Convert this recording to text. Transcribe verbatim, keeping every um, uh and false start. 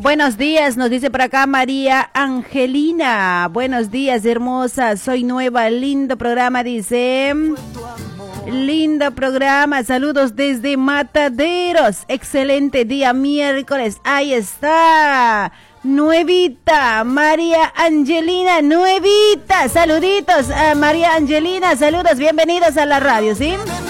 Buenos días, nos dice por acá María Angelina. Buenos días, hermosa. Soy nueva. Lindo programa, dice. Lindo programa. Saludos desde Mataderos. Excelente día miércoles. Ahí está. Nuevita, María Angelina, nuevita. Saluditos a María Angelina. Saludos, bienvenidos a la radio, ¿sí?